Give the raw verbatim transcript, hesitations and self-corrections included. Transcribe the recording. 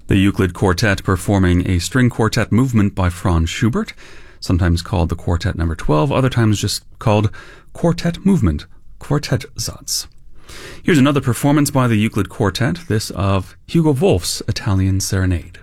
The Euclid Quartet performing a string quartet movement by Franz Schubert, sometimes called the Quartet number twelve, other times just called Quartet Movement, Quartettsatz. Here's another performance by the Euclid Quartet, this of Hugo Wolf's Italian Serenade.